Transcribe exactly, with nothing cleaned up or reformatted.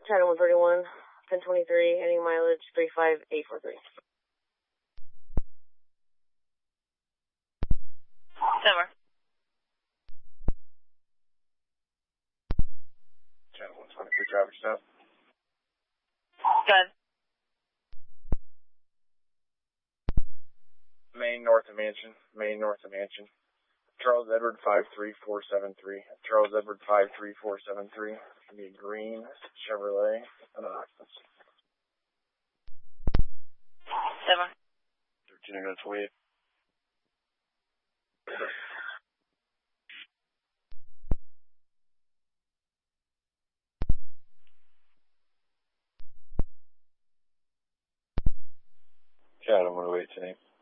Channel one thirty-one, ten twenty-three, any mileage three five eight four three. Silver. Channel one twenty-three, traffic stop. Good. Main north of Mansion, Main north of Mansion. Charles Edward five three four seven three. Charles Edward five three four seven three. It's going to be a green Chevrolet and an occupancy. Silver. thirteen minutes wait. Channel one oh eight, name.